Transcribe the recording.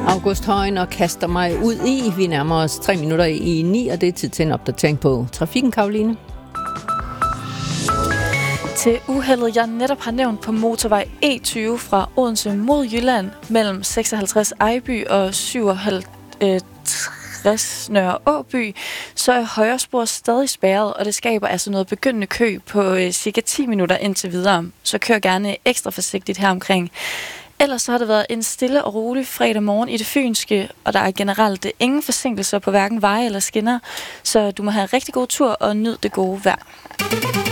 August Højen og kaster mig ud i. Vi nærmer os 3 minutter i 9, og det er tid til en opdatering på trafikken, Karoline. Til uheldet, jeg netop har nævnt på motorvej E20 fra Odense mod Jylland mellem 56 Ejby og 57 Nørre Åby, så er højre spor stadig spærret, og det skaber altså noget begyndende kø på cirka 10 minutter indtil videre. Så kør gerne ekstra forsigtigt her omkring. Ellers så har det været en stille og rolig fredag morgen i det fynske, og der er generelt ingen forsinkelser på hverken veje eller skinner, så du må have en rigtig god tur og nyd det gode vejr.